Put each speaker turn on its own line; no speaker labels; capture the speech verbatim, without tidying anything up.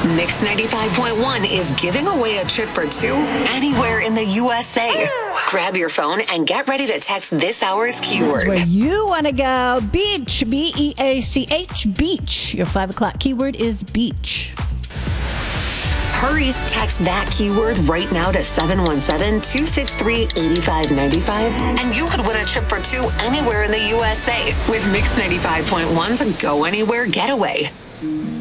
Mix ninety-five point one is giving away a trip for two anywhere in the U S A. Grab your phone and get ready to text this hour's
This is
keyword.
where you want to go. Beach, B E A C H, beach. Your five o'clock keyword is beach.
Hurry, text that keyword right now to seven one seven, two six three, eight five nine five, and you could win a trip for two anywhere in the U S A with Mix ninety-five point one's Go Anywhere Getaway.